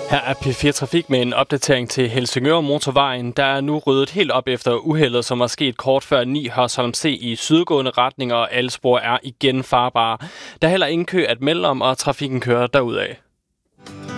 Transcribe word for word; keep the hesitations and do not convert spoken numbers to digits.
Her er P fire Trafik med en opdatering til Helsingør Motorvejen. Der er nu ryddet helt op efter uheldet, som er sket kort før ni Hørsholm C i sydgående retning, og alle spor er igen farbare. Der er heller ingen kø at melde om, og trafikken kører derudad.